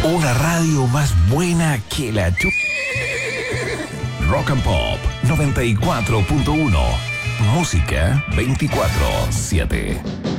Una radio más buena que la Rock and Pop 94.1. Música 24/7.